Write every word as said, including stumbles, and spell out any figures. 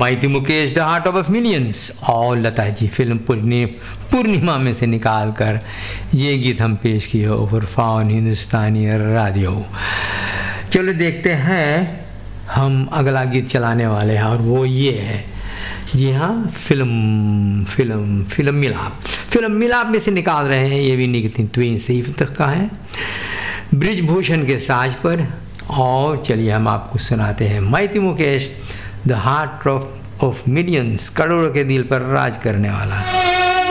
Mighty Mukesh the heart of millions और Lata ji film पूर्णि पूर्णिमा में से निकाल कर ये गीत हम पेश किए ओवर फाउन हिंदुस्तानी रेडियो। चलो देखते हैं हम अगला गीत चलाने वाले हैं और वो ये है, जी हाँ, फिल्म फिल्म फिल्म मिलाप फिल्म मिलाप में से निकाल रहे हैं, ये भी निकती ट्वेन से तक का है ब्रिजभूषण के साज पर। और चलिए हम आपको सुनाते हैं mighty Mukesh the heart of of millions, करोड़ों के दिल पर राज करने वाला।